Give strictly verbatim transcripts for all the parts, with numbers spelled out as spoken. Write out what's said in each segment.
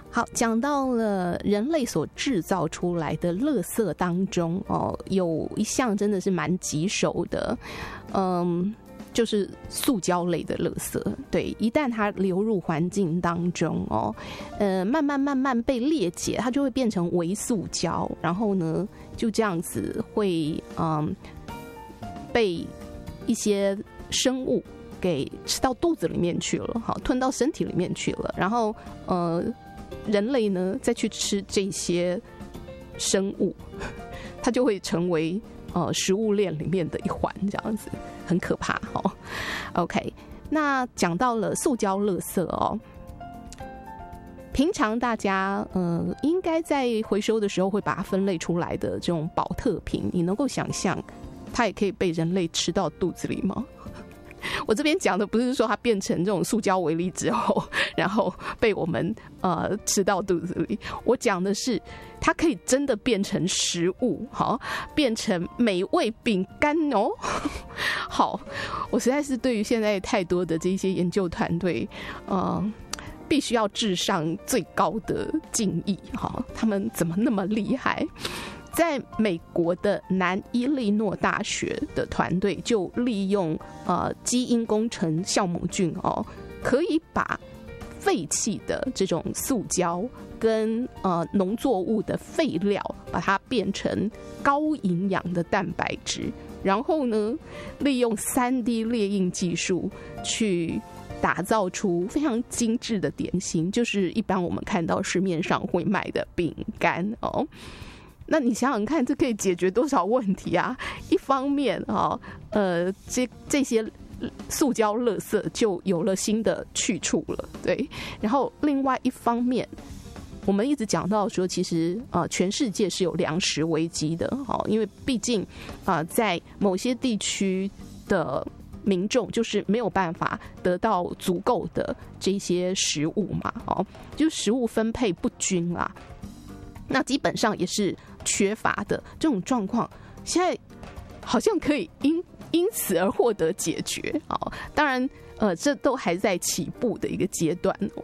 好，讲到了人类所制造出来的垃圾当中哦，有一项真的是蛮棘手的，嗯，就是塑胶类的垃圾。对，一旦它流入环境当中哦，呃，慢慢慢慢被裂解，它就会变成微塑胶，然后呢，就这样子会嗯被一些生物给吃到肚子里面去了，好，吞到身体里面去了，然后呃。人类呢，再去吃这些生物，它就会成为呃食物链里面的一环，这样子很可怕哦。OK， 那讲到了塑胶垃圾哦，平常大家呃应该在回收的时候会把它分类出来的这种保特瓶，你能够想象它也可以被人类吃到肚子里吗？我这边讲的不是说它变成这种塑胶微粒之后，然后被我们呃吃到肚子里。我讲的是它可以真的变成食物，好，变成美味饼干哦。好，我实在是对于现在太多的这些研究团队，呃，必须要致上最高的敬意。好，他们怎么那么厉害？在美国的南伊利诺大学的团队就利用呃基因工程酵母菌哦，可以把废弃的这种塑胶跟呃农作物的废料，把它变成高营养的蛋白质，然后呢，利用 三 D 列印技术去打造出非常精致的点心，就是一般我们看到市面上会卖的饼干哦。那你想想看，这可以解决多少问题啊？一方面啊，呃，这这些塑胶垃圾就有了新的去处了，对。然后另外一方面，我们一直讲到说，其实呃，全世界是有粮食危机的，哦，因为毕竟啊，呃，在某些地区的民众就是没有办法得到足够的这些食物嘛，哦，就食物分配不均啊。那基本上也是缺乏的这种状况，现在好像可以因因此而获得解决哦。当然，呃，这都还在起步的一个阶段哦。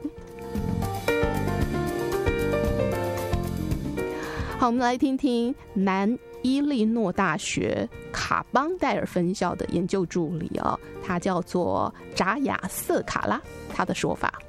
好，我们来听听南伊利诺大学卡邦戴尔分校的研究助理哦，他叫做扎亚瑟卡拉，他的说法。